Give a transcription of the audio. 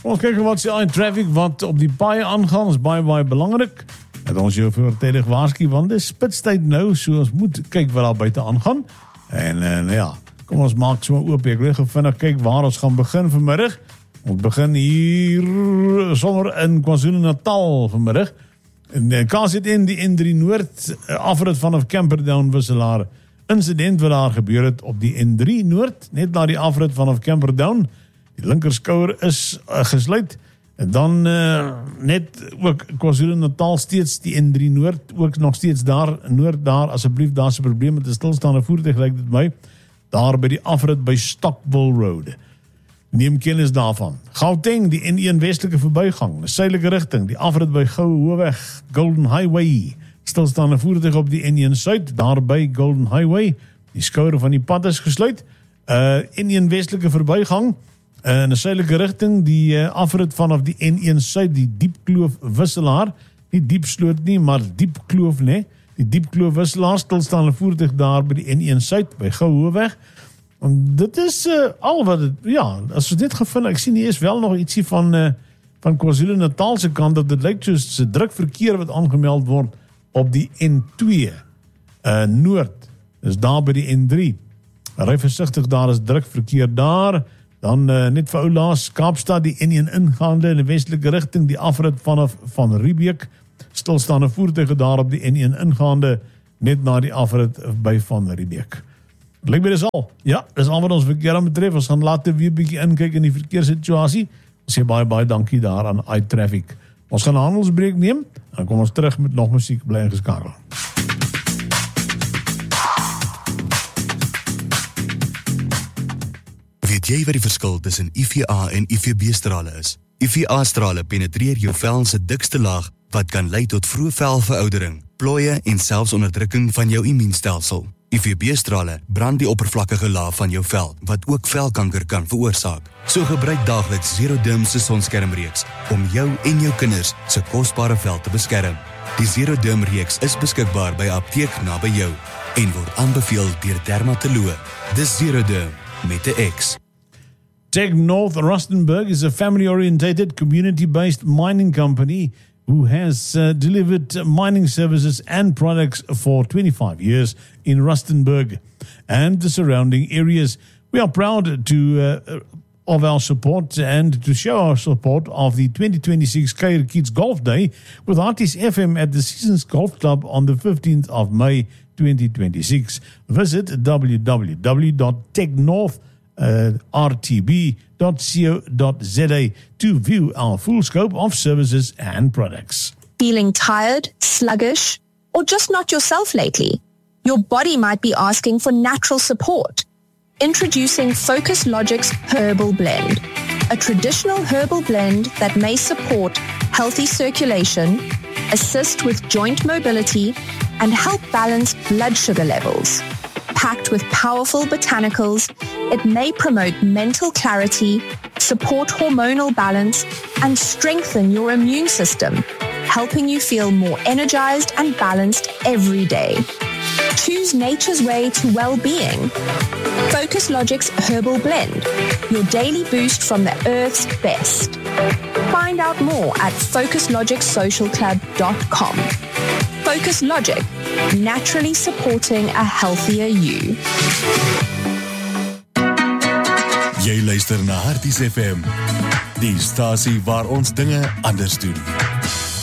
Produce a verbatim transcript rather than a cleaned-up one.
Kom ons kyk wat sê in traffic, wat op die paai aangaan, is baie, baie belangrik. Dat ons jou voortydig waarsku, want dis spitstyd nou, so ons moet kyk wat daar buite aangaan. En uh, nou ja, kom ons maak so oop, ek wil gou vinnig kyk waar ons gaan begin vanmiddag. Ons begin hier sommer in KwaZulu-Natal vanmiddag. En uh, K Z N die N drie Noord, uh, afrit vanaf Camperdown Wisselaar. Incident wat daar gebeur het op die N drie Noord, net na die afrit vanaf Camperdown. Die linkerskouer is uh, gesluit. En dan uh, net ook KwaZulu-Natal steeds die N drie Noord, ook nog steeds daar, Noord daar, asseblief, daar is 'n probleem met 'n stilstaande voertuig, lyk dit my, daar by die afrit by Stockville Road. Neem kennis daarvan. Gauteng, die N een westelike verbygang, die suidelike rigting, die afrit by Goue Hoofweg, Golden Highway, stilstaande voertuig op die N een Suid, daar by Golden Highway, die skouer van die pad is gesluit, uh, N een westelike verbygang, in 'n suidelike rigting, die uh, afrit vanaf die N een Suid, die Diepkloof Wisselaar, nie Diepsloot nie, maar Diepkloof, nee, die Diepkloof Wisselaar, stilstaande voertuig daar by die N een Suid, by Goue Hoofweg. En dit is uh, al wat het, ja, as ons dit gevind, ek sien hier is wel nog ietsie van, uh, van KwaZulu-Natal se kant, dat dit lyk soos druk verkeer wat aangemeld word op die N twee, uh, Noord, is daar by die N drie. Ry versigtig, daar is druk verkeer daar. Dan uh, net vir ou laas, Kaapstad, die N een ingaande in die westelike rigting, die afrit vanaf Van Riebeeck, stilstaande voertuige daar op die N een ingaande, net na die afrit by Van Riebeeck. Lyk my dis al. Ja, dis al wat ons verkeer aan betref. Ons gaan later weer bietjie inkyk in die verkeerssituasie. Ons sê baie, baie dankie daar aan iTraffic. Ons gaan 'n handelsbreek neem, en dan kom ons terug met nog musiek, bly ingeskakel. Weet jy wat die verskil tussen I V A en I V B-strale is? I V A-strale penetreer jou vel se dikste laag wat kan lei tot vroeë velveroudering, plooie en selfs onderdrukking van jou immuunstelsel. I V B-strale brand die oppervlakkige laag van jou vel wat ook velkanker kan veroorsaak. So gebruik daagliks Zeroderm se sonskermreeks om jou en jou kinders se kosbare vel te beskerm. Die Zeroderm reeks is beskikbaar by 'n apteek naby jou en word aanbeveel deur dermatoloë. Dis Zeroderm met 'n X. TechNorth Rustenburg is a family-orientated, community-based mining company who has uh, delivered mining services and products for twenty-five years in Rustenburg and the surrounding areas. We are proud to uh, of our support and to show our support of the twenty twenty-six Kuier Kids Golf Day with Artis F M at the Seasons Golf Club on the fifteenth of May twenty twenty-six. Visit w w w dot technorth r t b dot co dot z a to view our full scope of services and products. Feeling tired, sluggish, or just not yourself lately? Your body might be asking for natural support. Introducing Focus Logic's Herbal Blend, a traditional herbal blend that may support healthy circulation, assist with joint mobility, and help balance blood sugar levels. Packed with powerful botanicals, it may promote mental clarity, support hormonal balance, and strengthen your immune system, helping you feel more energized and balanced every day. Choose nature's way to well-being. Focus Logic's Herbal Blend, your daily boost from the earth's best. Find out more at focus logic social club dot com. Focus Logic, naturally supporting a healthier you. Jy luister na Artis F M, die stasie waar ons dinge anders doen.